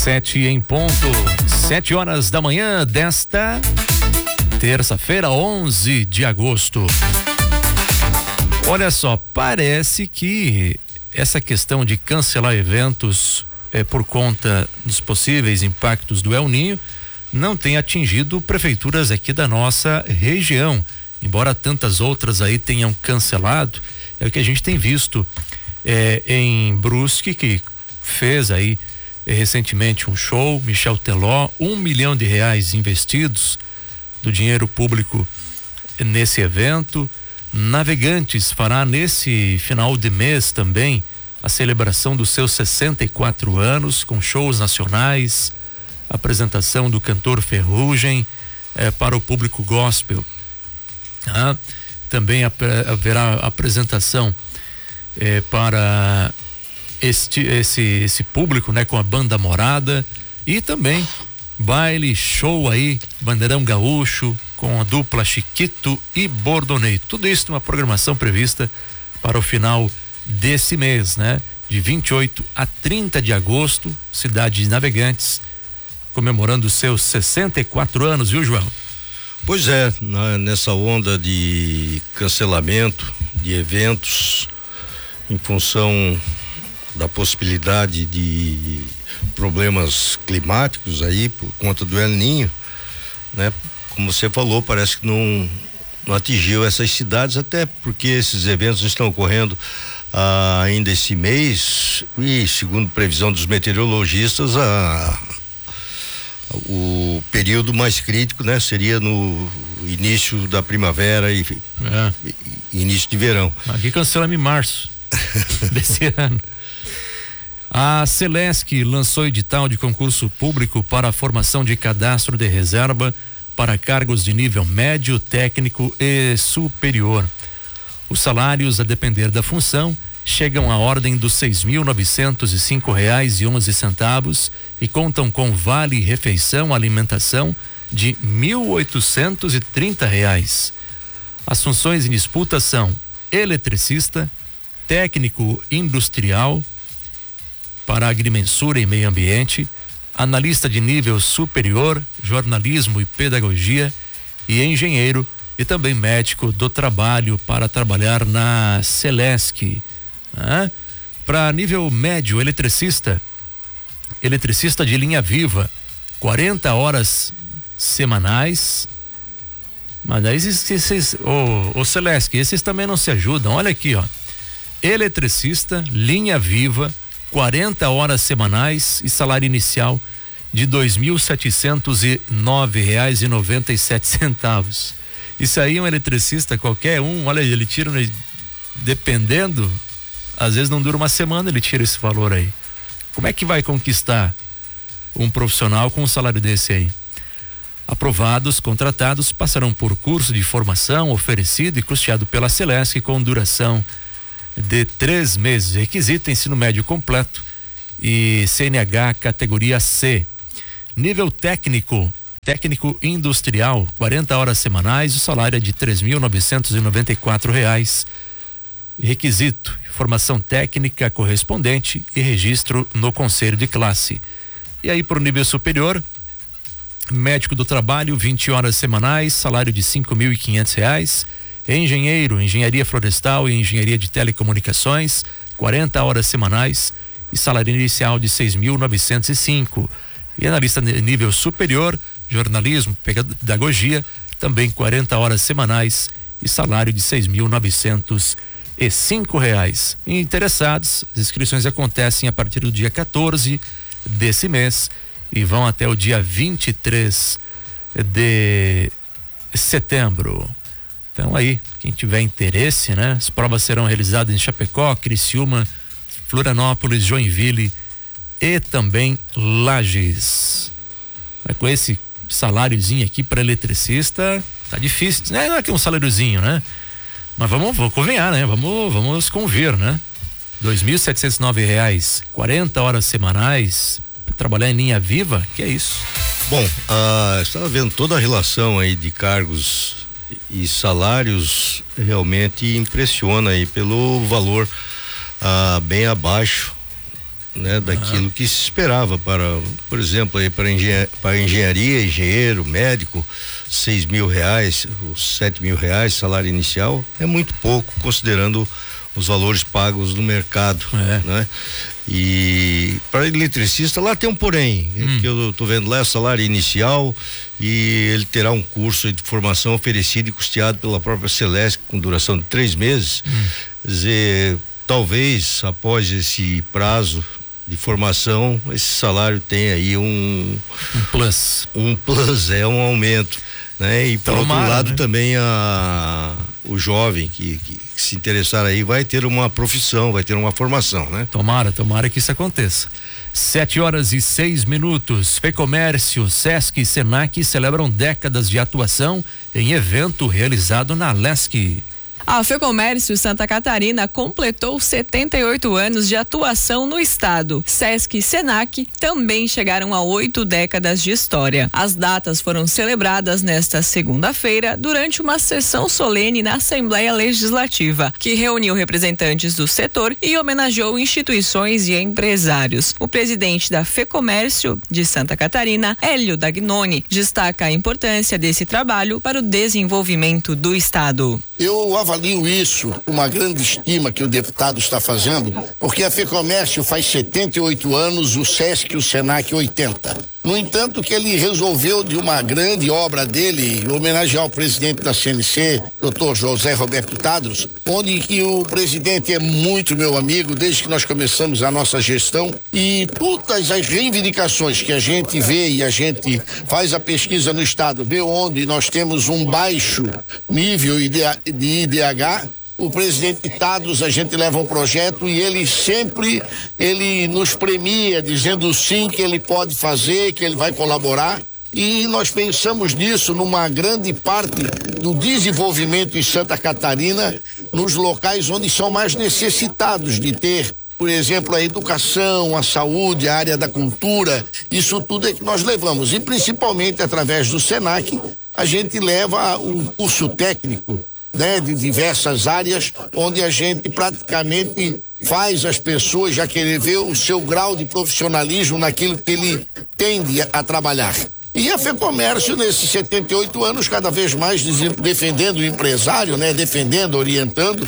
7 em ponto, 7 horas da manhã desta terça-feira, 11 de agosto. Olha só, parece que essa questão de cancelar eventos por conta dos possíveis impactos do El Niño não tem atingido prefeituras aqui da nossa região, embora tantas outras aí tenham cancelado. É o que a gente tem visto em Brusque, que fez aí recentemente um show, Michel Teló, R$1 milhão investidos do dinheiro público nesse evento. Navegantes fará nesse final de mês também a celebração dos seus 64 anos, com shows nacionais, apresentação do cantor Ferrugem para o público gospel. Também haverá apresentação para esse público, né, com a banda Morada, e também baile, show aí, Bandeirão Gaúcho, com a dupla Chiquito e Bordonei. Tudo isso uma programação prevista para o final desse mês, né? De 28 a 30 de agosto, cidade de Navegantes, comemorando seus 64 anos, viu, João? Pois é, nessa onda de cancelamento de eventos em função da possibilidade de problemas climáticos aí por conta do El Niño, né? Como você falou, parece que não atingiu essas cidades, até porque esses eventos estão ocorrendo ainda esse mês, e segundo previsão dos meteorologistas, o período mais crítico, né, seria no início da primavera e início de verão. Aqui cancela-me em março desse ano. A Celesc lançou edital de concurso público para a formação de cadastro de reserva para cargos de nível médio, técnico e superior. Os salários, a depender da função, chegam à ordem dos R$ 6.905,11 e contam com vale refeição, alimentação de R$ 1.830. As funções em disputa são eletricista, técnico industrial para agrimensura e meio ambiente, analista de nível superior, jornalismo e pedagogia, e engenheiro e também médico do trabalho para trabalhar na Celesc. Para nível médio, eletricista de linha viva, 40 horas semanais. Mas aí esses, Celesc, esses também não se ajudam. Olha aqui, ó. Eletricista, linha viva, 40 horas semanais e salário inicial de R$ 2.709,97. Isso aí, um eletricista qualquer um, olha, ele tira, dependendo, às vezes não dura uma semana, ele tira esse valor aí. Como é que vai conquistar um profissional com um salário desse aí? Aprovados, contratados, passarão por curso de formação oferecido e custeado pela Celesc com duração de 3 meses. Requisito: ensino médio completo e CNH categoria C. Nível técnico industrial, 40 horas semanais, o salário é de R$ 3.994. Requisito: formação técnica correspondente e registro no conselho de classe. E aí, para o nível superior, médico do trabalho, 20 horas semanais, salário de R$ 5.500. Engenheiro, engenharia florestal e engenharia de telecomunicações, 40 horas semanais e salário inicial de R$ 6.905. E analista nível superior, jornalismo, pedagogia, também 40 horas semanais e salário de R$ 6.905. Interessados, as inscrições acontecem a partir do dia 14 desse mês e vão até o dia 23 de setembro. Então aí, quem tiver interesse, né? As provas serão realizadas em Chapecó, Criciúma, Florianópolis, Joinville e também Lages. Com esse saláriozinho aqui para eletricista, tá difícil, né? Não é que é um saláriozinho, né? Mas vamos convenhar, né? Vamos convir, né? R$ 2.709, 40 horas semanais, trabalhar em linha viva, que é isso? Bom, estava vendo toda a relação aí de cargos e salários, realmente impressiona aí pelo valor bem abaixo, né, daquilo que se esperava para, por exemplo, aí para engenharia, engenheiro, médico, R$6.000, os R$7.000 salário inicial é muito pouco considerando os valores pagos no mercado, né? E para eletricista lá tem um porém, que eu tô vendo lá, é salário inicial, e ele terá um curso de formação oferecido e custeado pela própria Celesc com duração de 3 meses. Quer dizer, talvez após esse prazo de formação, esse salário tenha aí um plus, um aumento, né? E por outro lado, né, também o jovem que se interessar aí vai ter uma profissão, vai ter uma formação, né? Tomara que isso aconteça. 7h06. FEComércio, Sesc e Senac celebram décadas de atuação em evento realizado na Lesc. A FEComércio Santa Catarina completou 78 anos de atuação no estado. Sesc e Senac também chegaram a 8 décadas de história. As datas foram celebradas nesta segunda-feira durante uma sessão solene na Assembleia Legislativa, que reuniu representantes do setor e homenageou instituições e empresários. O presidente da FEComércio de Santa Catarina, Hélio Dagnoni, destaca a importância desse trabalho para o desenvolvimento do estado. Eu avalio isso, uma grande estima que o deputado está fazendo, porque a FEComércio faz 78 anos, o Sesc e o Senac 80. No entanto, que ele resolveu de uma grande obra dele homenagear o presidente da CNC, Dr. José Roberto Tadros, onde que o presidente é muito meu amigo desde que nós começamos a nossa gestão, e todas as reivindicações que a gente vê e a gente faz a pesquisa no estado, vê onde nós temos um baixo nível de IDH, o presidente Tadros, a gente leva um projeto e ele sempre nos premia, dizendo sim que ele pode fazer, que ele vai colaborar. E nós pensamos nisso numa grande parte do desenvolvimento em Santa Catarina, nos locais onde são mais necessitados de ter, por exemplo, a educação, a saúde, a área da cultura. Isso tudo é que nós levamos, e principalmente através do Senac a gente leva um curso técnico, né, de diversas áreas, onde a gente praticamente faz as pessoas já querer ver o seu grau de profissionalismo naquilo que ele tende a trabalhar. E a FEComércio, nesses 78 anos, cada vez mais defendendo o empresário, né, defendendo, orientando,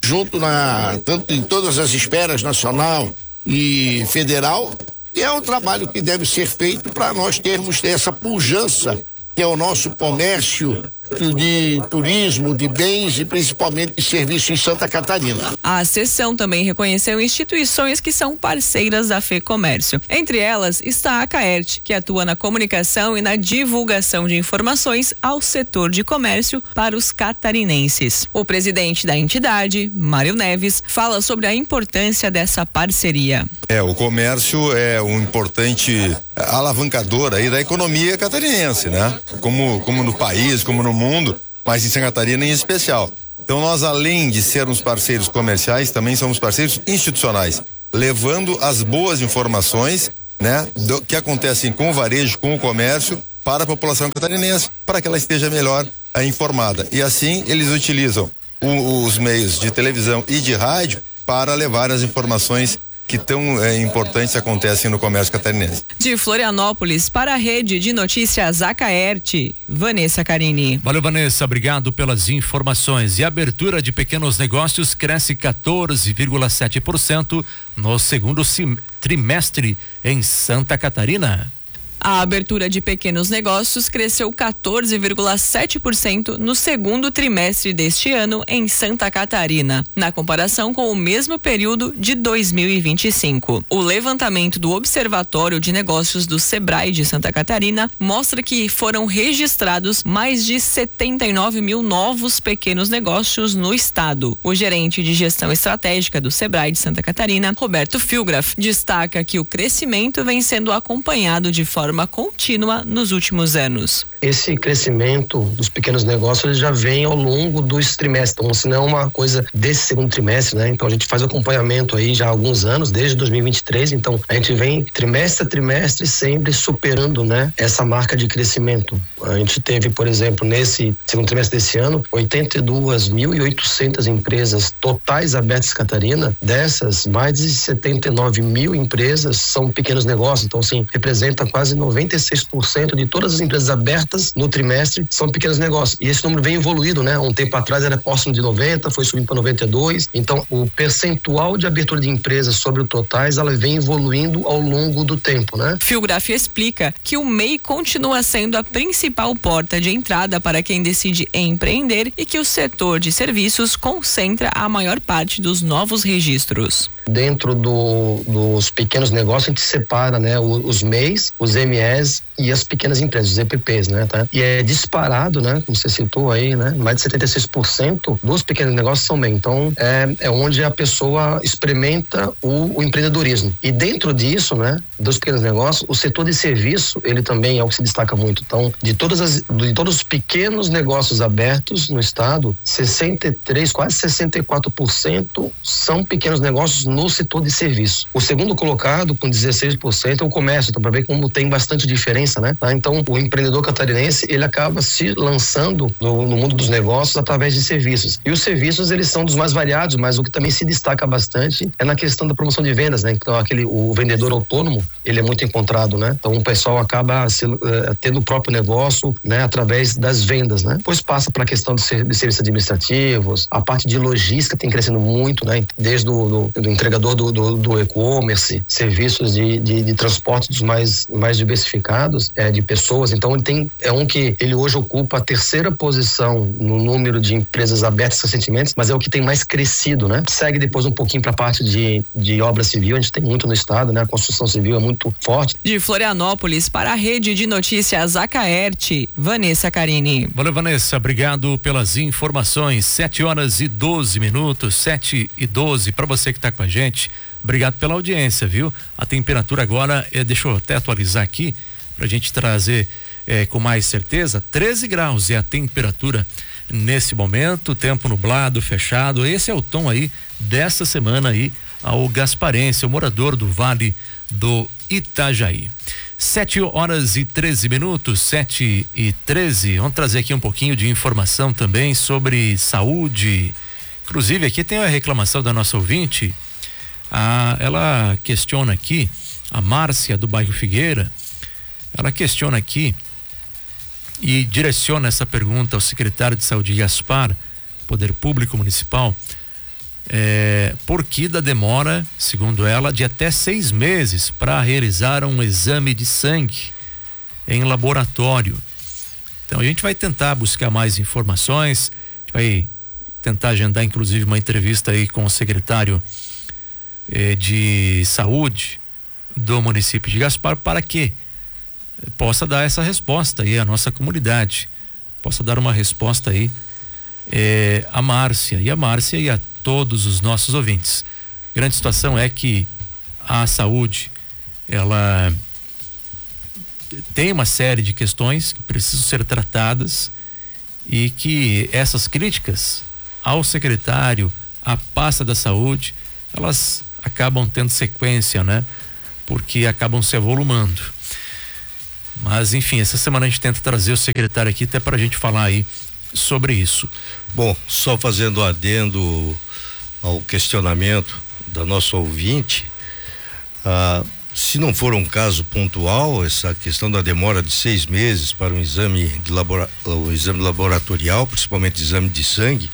tanto em todas as esferas, nacional e federal, e é um trabalho que deve ser feito para nós termos essa pujança que é o nosso comércio de turismo, de bens e principalmente de serviço em Santa Catarina. A sessão também reconheceu instituições que são parceiras da FEComércio. Entre elas está a Caert, que atua na comunicação e na divulgação de informações ao setor de comércio para os catarinenses. O presidente da entidade, Mário Neves, fala sobre a importância dessa parceria. O comércio é um importante alavancador aí da economia catarinense, né? Como no país, como no mundo, mas em Santa Catarina em especial. Então nós, além de sermos parceiros comerciais, também somos parceiros institucionais, levando as boas informações, né, que acontecem com o varejo, com o comércio, para a população catarinense, para que ela esteja melhor informada. E assim eles utilizam os meios de televisão e de rádio para levar as informações que tão importantes acontecem no comércio catarinense. De Florianópolis para a Rede de Notícias Acaerte, Vanessa Carini. Valeu, Vanessa, obrigado pelas informações. E a abertura de pequenos negócios cresce 14,7% no segundo trimestre em Santa Catarina. A abertura de pequenos negócios cresceu 14,7% no segundo trimestre deste ano em Santa Catarina, na comparação com o mesmo período de 2025. O levantamento do Observatório de Negócios do Sebrae de Santa Catarina mostra que foram registrados mais de 79 mil novos pequenos negócios no estado. O gerente de gestão estratégica do Sebrae de Santa Catarina, Roberto Filgraf, destaca que o crescimento vem sendo acompanhado de forma forma contínua nos últimos anos. Esse crescimento dos pequenos negócios ele já vem ao longo dos trimestres, então se não é uma coisa desse segundo trimestre, né? Então a gente faz acompanhamento aí já há alguns anos, desde 2023, então a gente vem trimestre a trimestre sempre superando, né, essa marca de crescimento. A gente teve, por exemplo, nesse segundo trimestre desse ano, 82.800 empresas totais abertas em Catarina. Dessas, mais de 79 mil empresas são pequenos negócios, então assim, representa quase 96% de todas as empresas abertas no trimestre são pequenos negócios. E esse número vem evoluído, né? Um tempo atrás era próximo de 90, foi subindo para 92. Então, o percentual de abertura de empresas sobre o totais, ela vem evoluindo ao longo do tempo, né? Fiografia explica que o MEI continua sendo a principal porta de entrada para quem decide empreender e que o setor de serviços concentra a maior parte dos novos registros. Dentro dos pequenos negócios, a gente separa, né, os MEIs, os MEs e as pequenas empresas, os EPPs, né, tá? E é disparado, né, como você citou aí, né, mais de 76% dos pequenos negócios são MEI. Então, é onde a pessoa experimenta o empreendedorismo. E dentro disso, né, dos pequenos negócios, o setor de serviço, ele também é o que se destaca muito. Então, de todos os pequenos negócios abertos no estado, 63, quase 64% são pequenos negócios no setor de serviço. O segundo colocado, com 16%, é o comércio. Então, para ver como tem bastante diferença, né? Tá? Então, o empreendedor catarinense, ele acaba se lançando no mundo dos negócios através de serviços. E os serviços, eles são dos mais variados, mas o que também se destaca bastante é na questão da promoção de vendas, né? Então, o vendedor autônomo, ele é muito encontrado, né? Então, o pessoal acaba tendo o próprio negócio, né? Através das vendas, né? Depois passa para a questão de serviços administrativos, a parte de logística tem crescendo muito, né? Desde do entregador do e-commerce, serviços de transporte dos mais diversificados, de pessoas. Então ele hoje ocupa a terceira posição no número de empresas abertas recentemente, mas é o que tem mais crescido, né? Segue depois um pouquinho para a parte de obra civil, a gente tem muito no estado, né? A construção civil é muito forte. De Florianópolis para a Rede de Notícias Acaerte, Vanessa Carini. Valeu, Vanessa, obrigado pelas informações. 7h12, 7h12, para você que está com a gente, obrigado pela audiência, viu? A temperatura agora, deixa eu até atualizar aqui, pra gente trazer com mais certeza, 13 graus é a temperatura nesse momento, tempo nublado, fechado. Esse é o tom aí dessa semana aí ao gasparense, o morador do Vale do Itajaí. 7h13, 7h13. Vamos trazer aqui um pouquinho de informação também sobre saúde. Inclusive aqui tem a reclamação da nossa ouvinte. Ela questiona aqui, a Márcia do bairro Figueira, ela questiona aqui e direciona essa pergunta ao secretário de Saúde Gaspar, Poder Público Municipal, por que da demora, segundo ela, de até 6 meses para realizar um exame de sangue em laboratório. Então a gente vai tentar buscar mais informações, vai tentar agendar inclusive uma entrevista aí com o secretário de saúde do município de Gaspar para que possa dar essa resposta aí à nossa comunidade, possa dar uma resposta aí a Márcia e a todos os nossos ouvintes. A grande situação é que a saúde, ela tem uma série de questões que precisam ser tratadas e que essas críticas ao secretário, à pasta da saúde, elas acabam tendo sequência, né? Porque acabam se avolumando. Mas enfim, essa semana a gente tenta trazer o secretário aqui até para a gente falar aí sobre isso. Bom, só fazendo adendo ao questionamento da nossa ouvinte, se não for um caso pontual, essa questão da demora de 6 meses para um exame laboratorial, principalmente exame de sangue,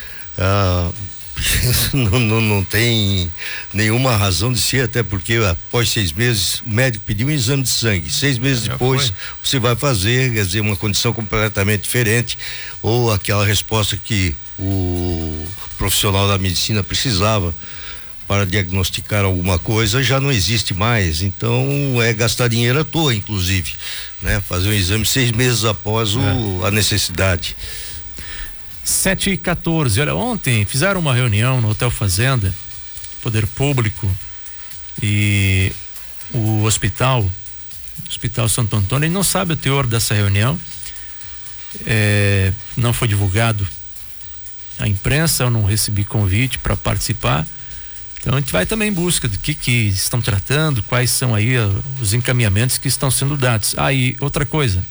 não tem nenhuma razão de ser, até porque após 6 meses o médico pediu um exame de sangue, 6 meses depois você vai fazer, quer dizer, uma condição completamente diferente, ou aquela resposta que o profissional da medicina precisava para diagnosticar alguma coisa já não existe mais. Então é gastar dinheiro à toa, inclusive, né? Fazer um exame 6 meses após a necessidade. 7h14, olha, ontem fizeram uma reunião no Hotel Fazenda, Poder Público e o hospital Hospital Santo Antônio. Ele não sabe o teor dessa reunião, não foi divulgado à imprensa, eu não recebi convite para participar. Então a gente vai também em busca do que estão tratando, quais são aí os encaminhamentos que estão sendo dados. E outra coisa,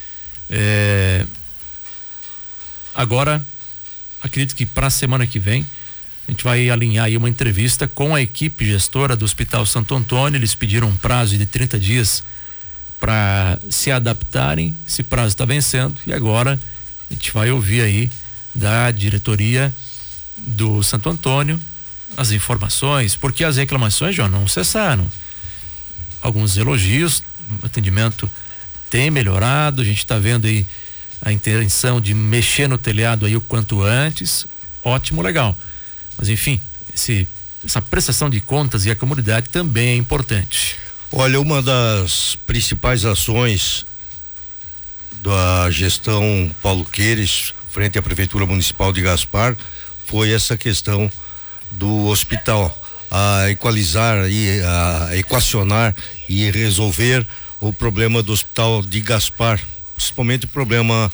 agora acredito que para a semana que vem a gente vai alinhar aí uma entrevista com a equipe gestora do Hospital Santo Antônio. Eles pediram um prazo de 30 dias para se adaptarem. Esse prazo está vencendo e agora a gente vai ouvir aí da diretoria do Santo Antônio as informações, porque as reclamações já não cessaram. Alguns elogios, o atendimento tem melhorado, a gente está vendo aí a intenção de mexer no telhado aí o quanto antes, ótimo, legal. Mas enfim, essa prestação de contas e a comunidade também é importante. Olha, uma das principais ações da gestão Paulo Queires frente à Prefeitura Municipal de Gaspar foi essa questão do hospital, a equacionar e resolver o problema do Hospital de Gaspar, principalmente o problema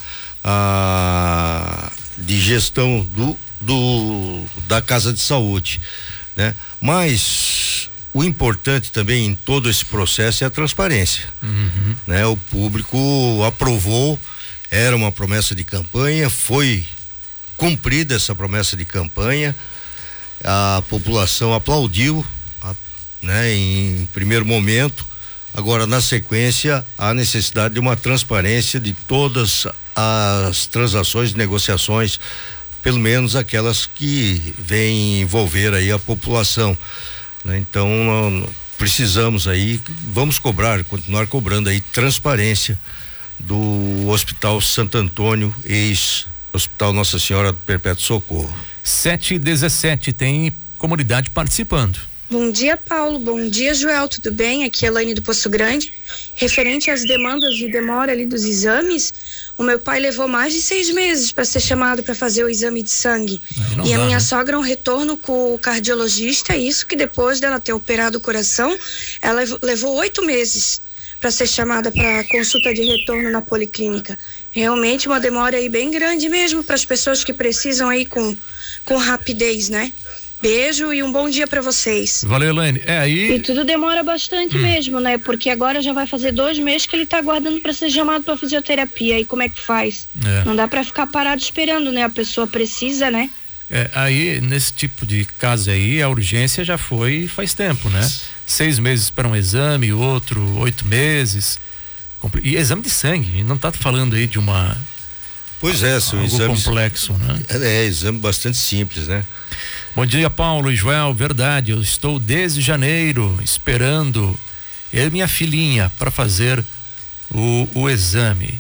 de gestão da Casa de Saúde, né? Mas o importante também em todo esse processo é a transparência, né? O público aprovou, era uma promessa de campanha, foi cumprida essa promessa de campanha, a população aplaudiu, né? Em primeiro momento. Agora, na sequência, há necessidade de uma transparência de todas as transações e negociações, pelo menos aquelas que vêm envolver aí a população, né? Então, precisamos aí, vamos continuar cobrando aí transparência do Hospital Santo Antônio, ex-Hospital Nossa Senhora do Perpétuo Socorro. 7h17, tem comunidade participando. Bom dia, Paulo. Bom dia, Joel. Tudo bem? Aqui é Elaine do Poço Grande. Referente às demandas de demora ali dos exames, o meu pai levou mais de 6 meses para ser chamado para fazer o exame de sangue. E a minha sogra, um retorno com o cardiologista, isso que depois dela ter operado o coração, ela levou 8 meses para ser chamada para consulta de retorno na policlínica. Realmente uma demora aí bem grande mesmo para as pessoas que precisam aí com rapidez, né? Beijo e um bom dia para vocês. Valeu, Elaine. E tudo demora bastante mesmo, né? Porque agora já vai fazer 2 meses que ele tá aguardando para ser chamado para fisioterapia. E como é que faz? Não dá para ficar parado esperando, né? A pessoa precisa, né? Aí, nesse tipo de caso aí, a urgência já foi faz tempo, né? 6 meses para um exame, outro 8 meses. E exame de sangue, a gente não tá falando aí de uma... Pois é, são algo exames complexo, né? Exame bastante simples, né? Bom dia, Paulo e Joel, verdade, eu estou desde janeiro esperando eu e minha filhinha para fazer o exame.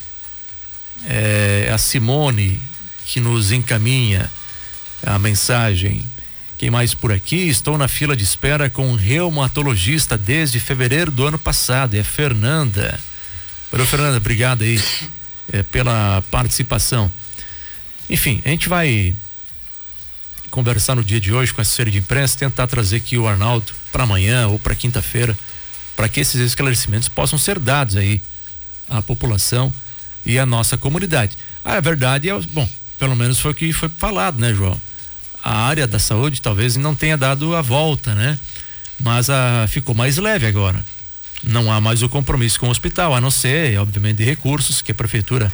A Simone que nos encaminha a mensagem. Quem mais por aqui? Estou na fila de espera com um reumatologista desde fevereiro do ano passado, é a Fernanda. Fernanda, obrigado aí pela participação. Enfim, a gente vai conversar no dia de hoje com a assessoria de imprensa, tentar trazer aqui o Arnaldo para amanhã ou para quinta-feira, para que esses esclarecimentos possam ser dados aí à população e à nossa comunidade. A verdade é, bom, pelo menos foi o que foi falado, né, João? A área da saúde talvez não tenha dado a volta, né? Mas ficou mais leve agora. Não há mais o compromisso com o hospital, a não ser, obviamente, de recursos que a prefeitura